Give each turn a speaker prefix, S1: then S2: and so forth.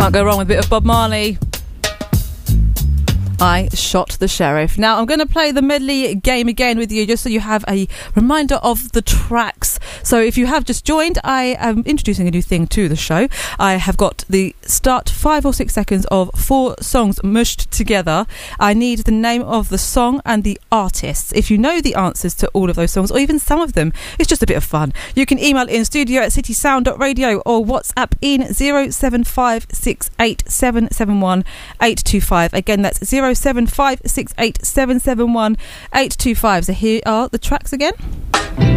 S1: Can't go wrong with a bit of Bob Marley. I Shot the Sheriff. Now I'm going to play the medley game again with you just so you have a reminder of the tracks. So if you have just joined, I am introducing a new thing to the show. I have got the start 5 or 6 seconds of 4 songs mushed together. I need the name of the song and the artists. If you know the answers to all of those songs, or even some of them, it's just a bit of fun. You can email in studio@citysound.radio or WhatsApp in 07568771825. Again, that's 07568771825. So here are the tracks again.